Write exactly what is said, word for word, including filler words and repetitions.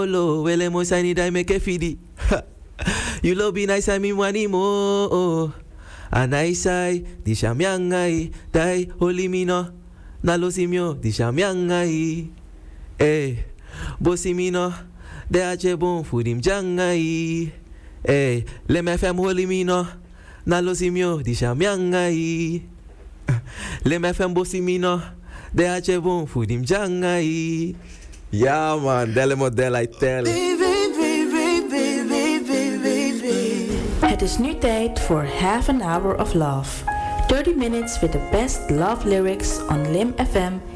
Lo, wele mo sani dai me ke fidi. You lo be nice I mi wani mo. Anai sai, di shamyangai, dai holy mino. Na lo simio, di shamyangai. Eh, bosi mino, de ache bon fudim jangai. Eh, le me fem holy mino. Na lo simio, di shamyangai. Le me fem bosi mino, de ache bon fudim jangai. Ja man, delle model, I tell. Het is nu tijd voor Half an Hour of Love. thirty minutes with the best love lyrics on Lim F M